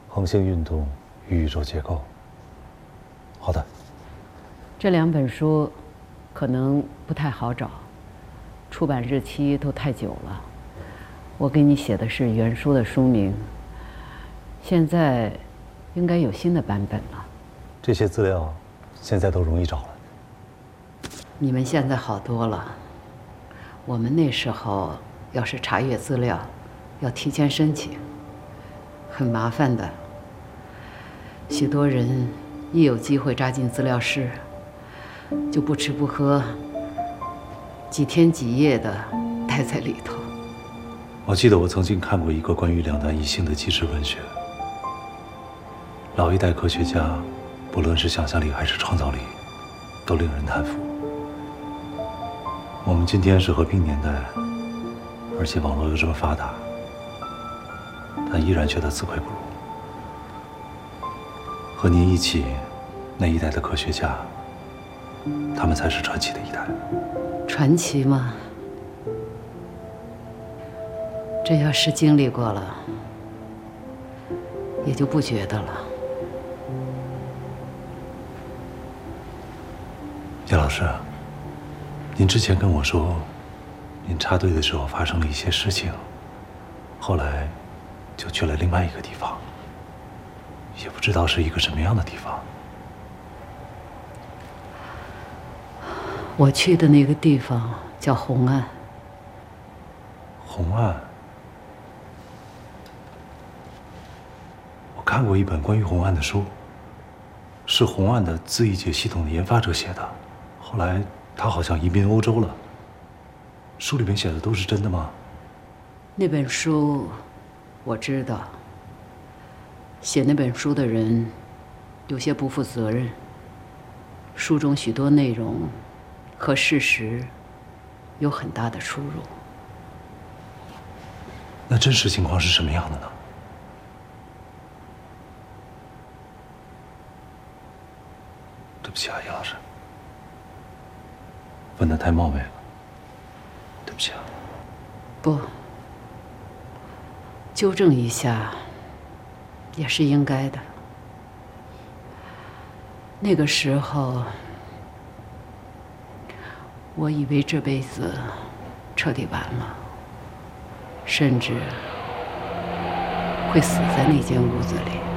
恒星运动与宇宙结构。好的。 这2本书可能不太好找，出版日期都太久了。我给你写的是原书的书名，现在应该有新的版本了。 这些资料现在都容易找了。 你们现在好多了，我们那时候要是查阅资料，要提前申请，很麻烦的。许多人一有机会扎进资料室，就不吃不喝，几天几夜的待在里头。 我记得我曾经看过一个关于两弹一星的纪实文学。老一代科学家，不论是想象力还是创造力，都令人叹服。我们今天是和平年代，而且网络又这么发达，但依然觉得自愧不如。和您一起，那一代的科学家，他们才是传奇的一代。 传奇吗？这要是经历过了，也就不觉得了。 叶老师，您之前跟我说，您插队的时候发生了一些事情，后来就去了另外一个地方，也不知道是一个什么样的地方。 我去的那个地方叫红岸。 红岸？我看过一本关于红岸的书，是红岸的自译解系统的研发者写的，后来他好像移民欧洲了。书里面写的都是真的吗？ 那本书我知道，写那本书的人有些不负责任，书中许多内容和事实有很大的出入。 那真实情况是什么样的呢？对不起啊，叶老师，问得太冒昧了，对不起啊。 不，纠正一下也是应该的。那个时候，我以为这辈子彻底完了，甚至会死在那间屋子里。